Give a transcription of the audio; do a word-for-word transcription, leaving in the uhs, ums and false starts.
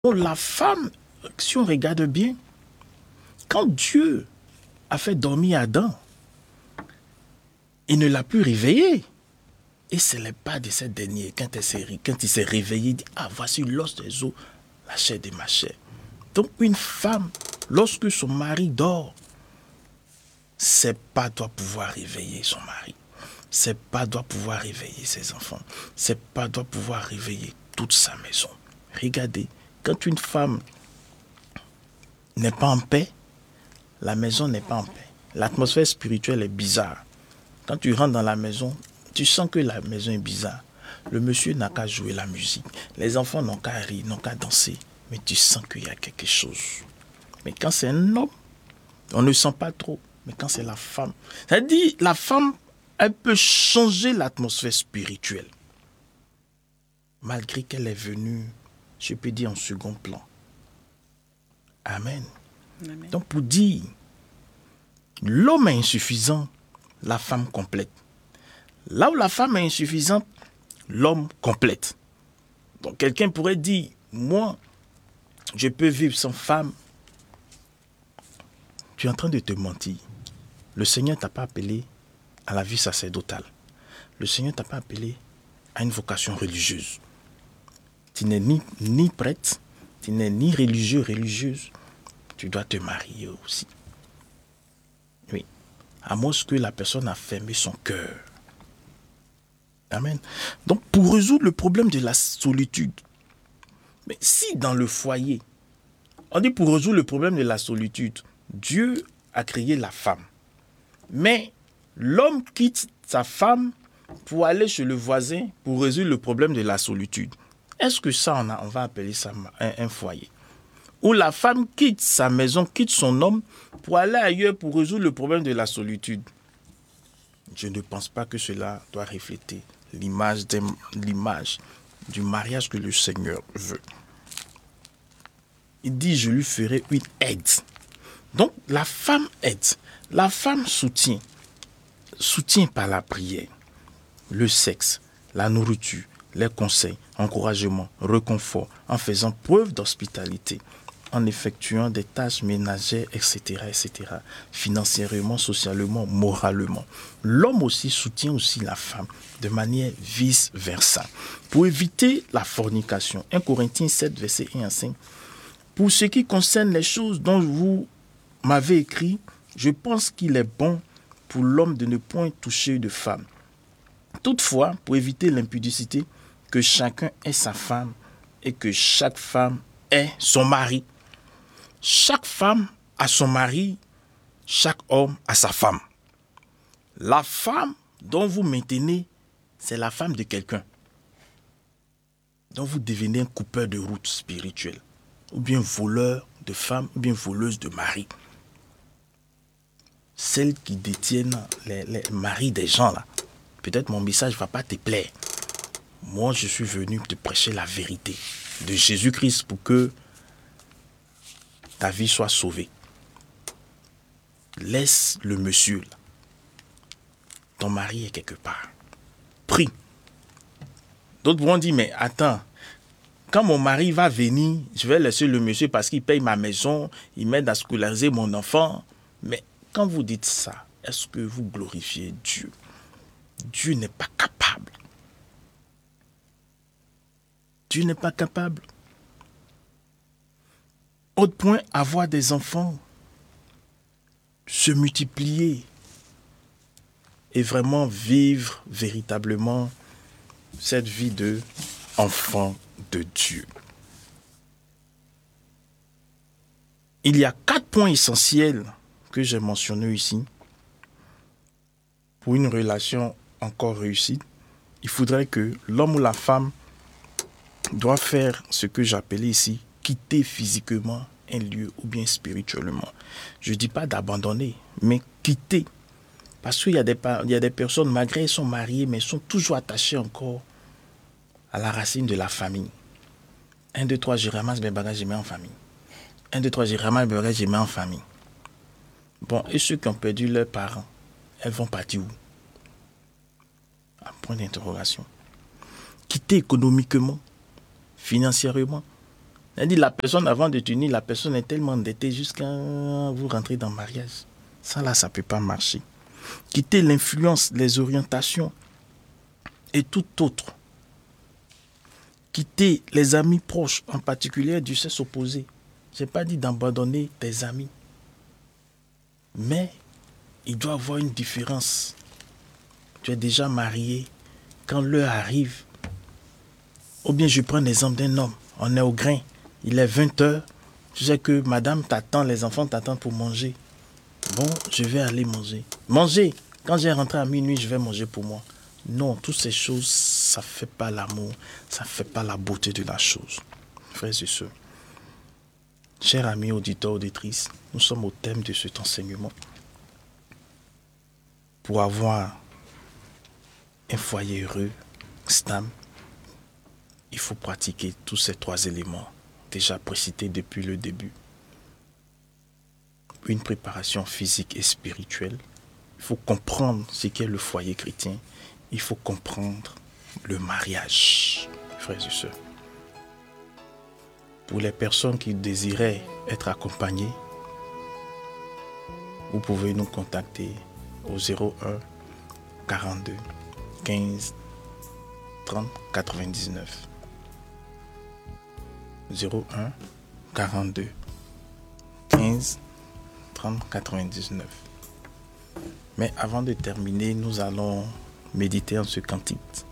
Donc la femme, si on regarde bien, quand Dieu a fait dormir Adam, il ne l'a plus réveillé. Et ce n'est pas de cette dernière, quand, quand il s'est réveillé, il dit, ah, voici l'os des os, la chair de ma chair. Donc une femme, lorsque son mari dort, c'est pas doit pouvoir réveiller son mari. C'est pas doit pouvoir réveiller ses enfants. C'est pas doit pouvoir réveiller toute sa maison. Regardez, quand une femme n'est pas en paix, la maison n'est pas en paix. L'atmosphère spirituelle est bizarre. Quand tu rentres dans la maison, tu sens que la maison est bizarre. Le monsieur n'a qu'à jouer la musique. Les enfants n'ont qu'à rire, n'ont qu'à danser. Mais tu sens qu'il y a quelque chose. Mais quand c'est un homme, on ne sent pas trop. Mais quand c'est la femme, c'est-à-dire la femme, elle peut changer l'atmosphère spirituelle. Malgré qu'elle est venue, je peux dire, en second plan. Amen. Amen. Donc pour dire, l'homme est insuffisant, la femme complète. Là où la femme est insuffisante, l'homme complète. Donc quelqu'un pourrait dire, moi, je peux vivre sans femme. Tu es en train de te mentir. Le Seigneur ne t'a pas appelé à la vie sacerdotale. Le Seigneur ne t'a pas appelé à une vocation religieuse. Tu n'es ni, ni prêtre, tu n'es ni religieux, religieuse. Tu dois te marier aussi. Oui. À moins que la personne a fermé son cœur. Amen. Donc, pour résoudre le problème de la solitude, mais si dans le foyer, on dit pour résoudre le problème de la solitude, Dieu a créé la femme. Mais l'homme quitte sa femme pour aller chez le voisin pour résoudre le problème de la solitude. Est-ce que ça, on, a, on va appeler ça un, un foyer? Ou la femme quitte sa maison, quitte son homme pour aller ailleurs pour résoudre le problème de la solitude? Je ne pense pas que cela doit refléter l'image, l'image du mariage que le Seigneur veut. Il dit, je lui ferai une aide. Donc, la femme aide. La femme soutient. Soutient par la prière, le sexe, la nourriture, les conseils, encouragement, réconfort, en faisant preuve d'hospitalité, en effectuant des tâches ménagères, et cetera, et cetera, financièrement, socialement, moralement. L'homme aussi soutient aussi la femme de manière vice-versa. Pour éviter la fornication, un Corinthiens sept, verset un à cinq, pour ce qui concerne les choses dont vous m'avez écrit, je pense qu'il est bon pour l'homme de ne point toucher de femme. Toutefois, pour éviter l'impudicité, que chacun ait sa femme et que chaque femme ait son mari. Chaque femme a son mari, chaque homme a sa femme. La femme dont vous maintenez, c'est la femme de quelqu'un. Donc vous devenez un coupeur de route spirituel, ou bien voleur de femmes, ou bien voleuse de mari. Celles qui détiennent les, les maris des gens là, peut-être mon message ne va pas te plaire. Moi, je suis venu te prêcher la vérité de Jésus-Christ pour que ta vie soit sauvée. Laisse le monsieur là. Ton mari est quelque part. Prie. D'autres vont dire, mais attends, quand mon mari va venir, je vais laisser le monsieur parce qu'il paye ma maison, il m'aide à scolariser mon enfant. Mais quand vous dites ça, est-ce que vous glorifiez Dieu? Dieu n'est pas capable. Dieu n'est pas capable. Autre point, avoir des enfants, se multiplier et vraiment vivre véritablement cette vie de enfant de Dieu. Il y a quatre points essentiels que j'ai mentionnés ici. Pour une relation encore réussie, il faudrait que l'homme ou la femme doit faire ce que j'appelais ici, quitter physiquement un lieu ou bien spirituellement. Je ne dis pas d'abandonner, mais quitter. Parce qu'il y a des, il y a des personnes, malgré qu'elles sont mariées, mais elles sont toujours attachées encore à la racine de la famille. Un, deux, trois, je ramasse mes bagages, je mets en famille. Un, deux, trois, je ramasse mes bagages, je mets en famille. Bon, et ceux qui ont perdu leurs parents, elles vont partir où? Un point d'interrogation. Quitter économiquement, financièrement. Elle dit, la personne, avant de tenir, la personne est tellement endettée jusqu'à vous rentrer dans le mariage. Ça, là, ça ne peut pas marcher. Quitter l'influence, les orientations et tout autre. Quitter les amis proches, en particulier du sexe opposé. Je n'ai pas dit d'abandonner tes amis. Mais il doit y avoir une différence. Tu es déjà marié. Quand l'heure arrive, ou bien je prends l'exemple d'un homme. On est au grain. Il est vingt heures. Tu sais que madame t'attend, les enfants t'attendent pour manger. Bon, je vais aller manger. Manger. Quand j'ai rentré à minuit, je vais manger pour moi. Non, toutes ces choses, ça ne fait pas l'amour. Ça ne fait pas la beauté de la chose. Frères et sœurs. Chers amis auditeurs, auditrices, nous sommes au thème de cet enseignement. Pour avoir un foyer heureux, stable, il faut pratiquer tous ces trois éléments déjà précités depuis le début. Une préparation physique et spirituelle. Il faut comprendre ce qu'est le foyer chrétien. Il faut comprendre le mariage, frères et sœurs. Pour les personnes qui désiraient être accompagnées, vous pouvez nous contacter au zéro un quarante-deux quinze trente quatre-vingt-dix-neuf. zéro un quarante-deux quinze trente quatre-vingt-dix-neuf. Mais avant de terminer, nous allons méditer en ce cantique.